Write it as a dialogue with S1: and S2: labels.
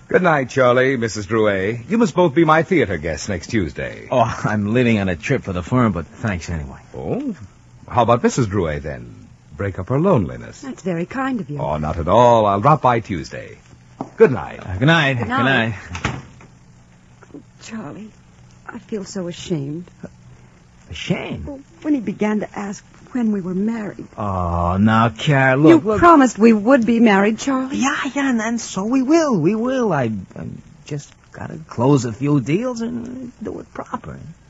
S1: Good night, Charlie, Mrs. Drouet. You must both be my theater guests next Tuesday.
S2: Oh, I'm leaving on a trip for the firm, but thanks anyway.
S1: Oh? How about Mrs. Drouet, then? Break up her loneliness.
S3: That's very kind of you.
S1: Oh, not at all. I'll drop by Tuesday. Good night.
S2: Good night.
S3: Good night. Charlie, I feel so ashamed.
S2: Ashamed?
S3: Well, when he began to ask when we were married.
S2: Oh, now, Carol,
S3: You
S2: look.
S3: promised we would be married, Charlie.
S2: Yeah, and so we will. We will. I just gotta close a few deals and do it proper.